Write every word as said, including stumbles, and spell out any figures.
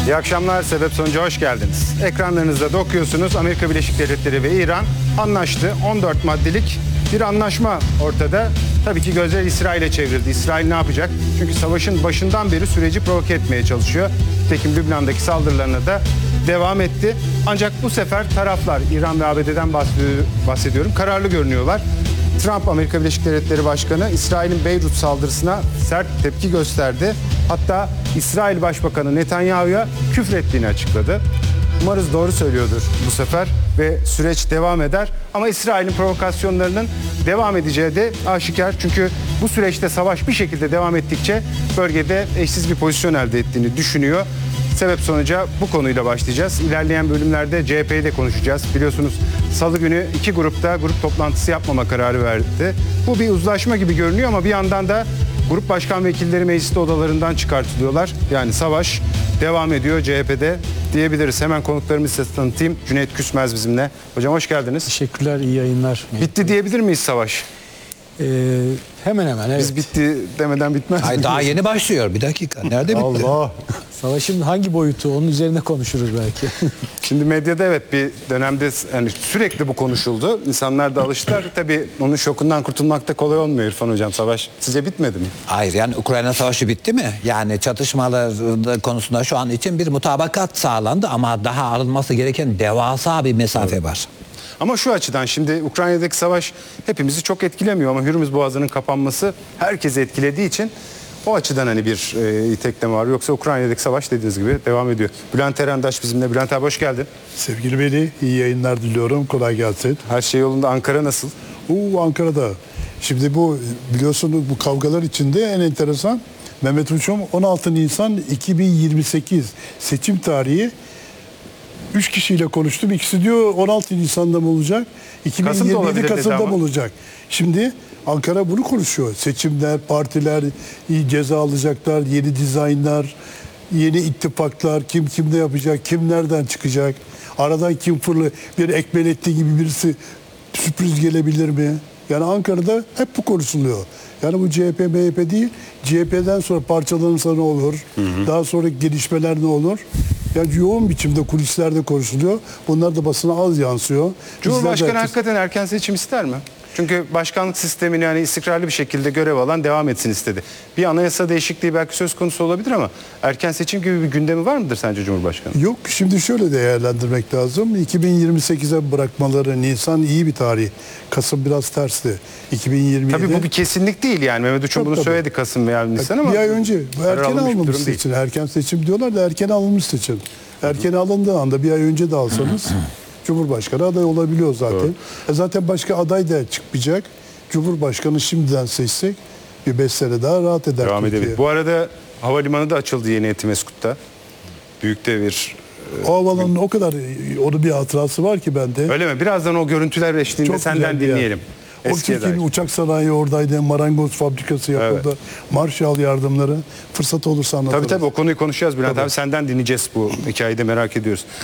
İyi akşamlar, Sebep Sonuca hoş geldiniz. Ekranlarınızda da okuyorsunuz. Amerika Birleşik Devletleri ve İran anlaştı. on dört maddelik bir anlaşma ortada. Tabii ki gözler İsrail'e çevrildi. İsrail ne yapacak? Çünkü savaşın başından beri süreci provoke etmeye çalışıyor. Nitekim Lübnan'daki saldırılarına da devam etti. Ancak bu sefer taraflar, İran ve A B D'den bahsediyorum, kararlı görünüyorlar. Trump, Amerika Birleşik Devletleri Başkanı, İsrail'in Beyrut saldırısına sert tepki gösterdi. Hatta İsrail Başbakanı Netanyahu'ya küfrettiğini açıkladı. Umarız doğru söylüyordur bu sefer ve süreç devam eder. Ama İsrail'in provokasyonlarının devam edeceği de aşikar. Çünkü bu süreçte savaş bir şekilde devam ettikçe bölgede eşsiz bir pozisyon elde ettiğini düşünüyor. Sebep sonuca bu konuyla başlayacağız. İlerleyen bölümlerde C H P'yi de konuşacağız. Biliyorsunuz Salı günü iki grupta grup toplantısı yapmama kararı verdi. Bu bir uzlaşma gibi görünüyor ama bir yandan da grup başkan vekilleri mecliste odalarından çıkartılıyorlar. Yani savaş devam ediyor C H P'de diyebiliriz. Hemen konuklarımızı size tanıtayım. Cüneyt Küsmez bizimle. Hocam hoş geldiniz. Teşekkürler, iyi yayınlar. Bitti diyebilir miyiz savaş? Ee, hemen hemen evet. Biz bitti demeden bitmez. Hayır, daha yeni başlıyor. Bir dakika. Nerede bitti? Allah. Savaşın hangi boyutu? Onun üzerine konuşuruz belki. Şimdi medyada evet bir dönemde yani sürekli bu konuşuldu. İnsanlar da alıştılar. Tabii onun şokundan kurtulmak da kolay olmuyor İrfan Hocam. Savaş sizce bitmedi mi? Hayır, yani Ukrayna Savaşı bitti mi? Yani çatışmalar konusunda şu an için bir mutabakat sağlandı ama daha alınması gereken devasa bir mesafe var. Ama şu açıdan şimdi Ukrayna'daki savaş hepimizi çok etkilemiyor ama Hürmüz Boğazı'nın kapanması herkesi etkilediği için o açıdan hani bir e, itekleme var. Yoksa Ukrayna'daki savaş dediğiniz gibi devam ediyor. Bülent Erendaş bizimle. Bülent abi hoş geldin. Sevgili Veli, iyi yayınlar diliyorum. Kolay gelsin. Her şey yolunda. Ankara nasıl? Oo, Ankara'da. Şimdi bu biliyorsunuz bu kavgalar içinde en enteresan Mehmet Uçum on altı Nisan iki bin yirmi sekiz seçim tarihi üç kişiyle konuştum. İkisi diyor on altı Nisan'da mı olacak? Kasım'da iki bin yirmi olabilir yedi dedi Kasım'da ama. mı olacak? Şimdi Ankara bunu konuşuyor. Seçimler, partiler iyi ceza alacaklar, yeni dizaynlar, yeni ittifaklar, kim kimde yapacak, kim nereden çıkacak, aradan kim fırlı bir Ekmelettin gibi birisi sürpriz gelebilir mi? Yani Ankara'da hep bu konuşuluyor. Yani bu C H P, M H P değil, C H P'den sonra parçalanırsa ne olur, hı hı. daha sonra gelişmeler ne olur? Yani yoğun biçimde kulislerde konuşuluyor. Bunlar da basına az yansıyor. Cumhurbaşkanı Bizler de... hakikaten erken seçim ister mi? Çünkü başkanlık sistemini yani istikrarlı bir şekilde görev alan devam etsin istedi. Bir anayasa değişikliği belki söz konusu olabilir ama erken seçim gibi bir gündemi var mıdır sence Cumhurbaşkanı? Yok, şimdi şöyle değerlendirmek lazım. iki bin yirmi sekize bırakmaları, Nisan iyi bir tarih. Kasım biraz tersti. iki bin yirmi yedi. Tabii bu bir kesinlik değil yani. Mehmet Uçum Tabii, bunu tabii. söyledi Kasım veya Nisan ama. Bir ay önce bu erken alınmış bir alınmış durum değil. seçim. Erken seçim diyorlar da erken alınmış seçim. Erken alındığı anda bir ay önce de alsanız Cumhurbaşkanı aday olabiliyor zaten. E zaten başka aday da çıkmayacak. Cumhurbaşkanı şimdiden seçsek bir beş sene daha rahat eder Devam Türkiye. edebilir. Bu arada havalimanı da açıldı yeni Etimeskut'ta. Büyük de bir... O havalanın o kadar onun bir hatırası var ki bende. Öyle mi? Birazdan o görüntüler eşliğinde Çok senden güzel bir yer. dinleyelim. O Eskiye Türkiye'nin dair. uçak sanayi oradaydı, marangoz fabrikası yapıldı, Evet. Marshall yardımları. Fırsat olursa anlatırız. Tabii tabii o konuyu konuşacağız Bülent Tabii. abi. Senden dinleyeceğiz bu hikayeyi de merak ediyoruz.